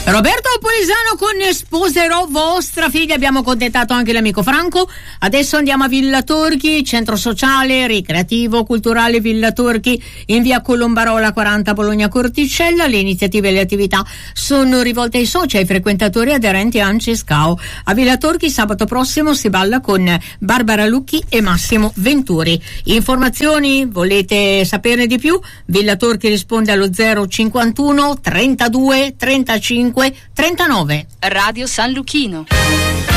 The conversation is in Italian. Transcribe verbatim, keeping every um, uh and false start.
Roberto Polesano con Sposerò vostra figlia. Abbiamo contattato anche l'amico Franco. Adesso andiamo a Villa Torchi, centro sociale, ricreativo, culturale Villa Torchi, in via Colombarola quaranta, Bologna Corticella. Le iniziative e le attività sono rivolte ai soci, ai frequentatori aderenti a Ancescao. A Villa Torchi sabato prossimo si balla con Barbara Lucchi e Massimo Venturi. Informazioni? Volete saperne di più? Villa Torchi risponde allo zero cinquantuno trentadue trentacinque trentanove. Radio San Luchino.